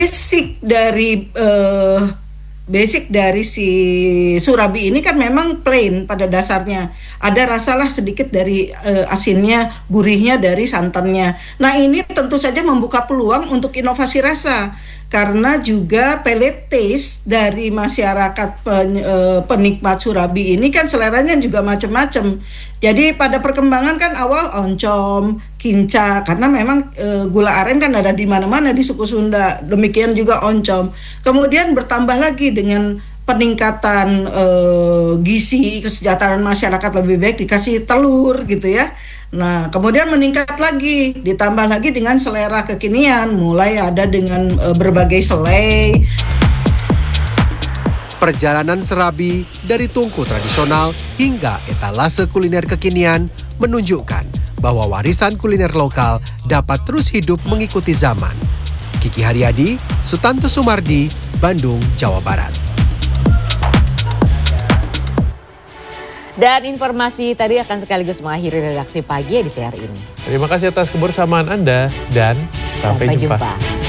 basic dari si surabi ini kan memang plain pada dasarnya. Ada rasalah sedikit dari asinnya, gurihnya dari santannya. Nah, ini tentu saja membuka peluang untuk inovasi rasa karena juga palate taste dari masyarakat penikmat surabi ini kan seleranya juga macam-macam. Jadi pada perkembangan kan awal oncom, kinca, karena memang gula aren kan ada di mana-mana di suku Sunda. Demikian juga oncom. Kemudian bertambah lagi dengan peningkatan gizi, kesejahteraan masyarakat lebih baik, dikasih telur gitu ya. Nah, kemudian meningkat lagi, ditambah lagi dengan selera kekinian, mulai ada dengan berbagai selai. Perjalanan serabi dari tungku tradisional hingga etalase kuliner kekinian menunjukkan bahwa warisan kuliner lokal dapat terus hidup mengikuti zaman. Kiki Haryadi, Sutanto Sumardi, Bandung, Jawa Barat. Dan informasi tadi akan sekaligus mengakhiri redaksi pagi di siar ini. Terima kasih atas kebersamaan Anda dan sampai jumpa.